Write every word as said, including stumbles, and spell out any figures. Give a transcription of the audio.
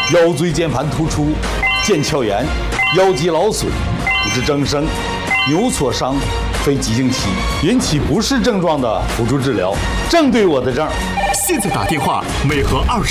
腰椎间盘突出、腱鞘炎、腰肌劳损、骨质增生、牛挫伤、非急性期引起不适症状的辅助治疗，正对我的症。 现在打电话，每盒二十。